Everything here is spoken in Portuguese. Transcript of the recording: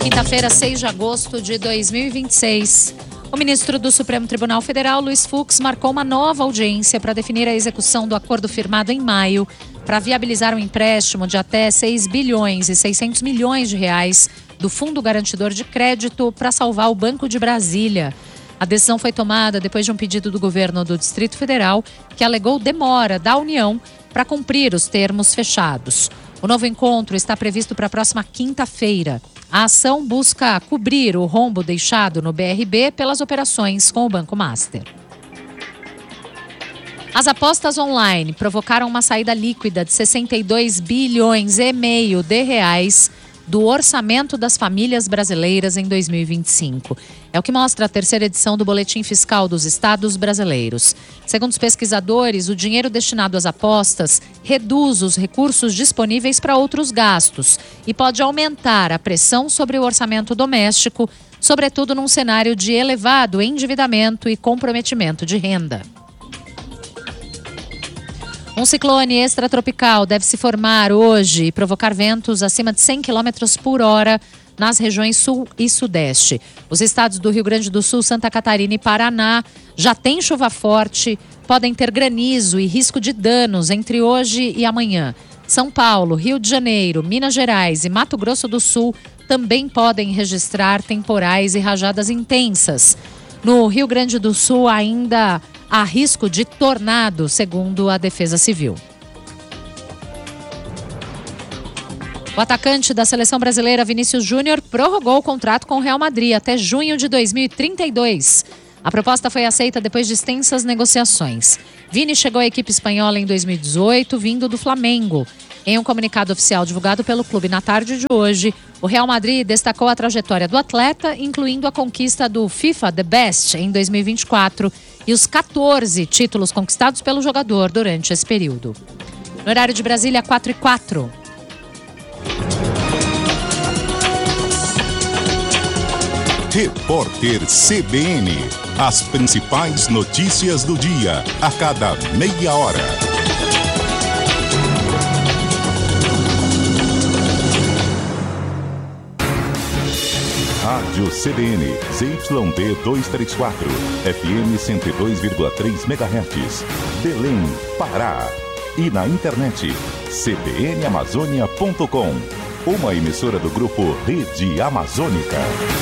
Quinta-feira, 6 de agosto de 2026. O ministro do Supremo Tribunal Federal, Luiz Fux, marcou uma nova audiência para definir a execução do acordo firmado em maio para viabilizar um empréstimo de até 6 bilhões e 600 milhões de reais do Fundo Garantidor de Crédito para salvar o Banco de Brasília. A decisão foi tomada depois de um pedido do governo do Distrito Federal que alegou demora da União para cumprir os termos fechados. O novo encontro está previsto para a próxima quinta-feira. A ação busca cobrir o rombo deixado no BRB pelas operações com o Banco Master. As apostas online provocaram uma saída líquida de 62 bilhões e meio de reais do orçamento das famílias brasileiras em 2025. É o que mostra a terceira edição do Boletim Fiscal dos Estados Brasileiros. Segundo os pesquisadores, o dinheiro destinado às apostas reduz os recursos disponíveis para outros gastos e pode aumentar a pressão sobre o orçamento doméstico, sobretudo num cenário de elevado endividamento e comprometimento de renda. Um ciclone extratropical deve se formar hoje e provocar ventos acima de 100 km por hora nas regiões sul e sudeste. Os estados do Rio Grande do Sul, Santa Catarina e Paraná já têm chuva forte, podem ter granizo e risco de danos entre hoje e amanhã. São Paulo, Rio de Janeiro, Minas Gerais e Mato Grosso do Sul também podem registrar temporais e rajadas intensas. No Rio Grande do Sul ainda há risco de tornado, segundo a Defesa Civil. O atacante da seleção brasileira, Vinícius Júnior, prorrogou o contrato com o Real Madrid até junho de 2032. A proposta foi aceita depois de extensas negociações. Vini chegou à equipe espanhola em 2018, vindo do Flamengo. Em um comunicado oficial divulgado pelo clube na tarde de hoje, o Real Madrid destacou a trajetória do atleta, incluindo a conquista do FIFA The Best em 2024 e os 14 títulos conquistados pelo jogador durante esse período. No horário de Brasília, 4h04. Repórter CBN. As principais notícias do dia, a cada meia hora. Rádio CBN, ZYD 234, FM 102,3 MHz, Belém, Pará. E na internet, cbnamazônia.com, uma emissora do grupo Rede Amazônica.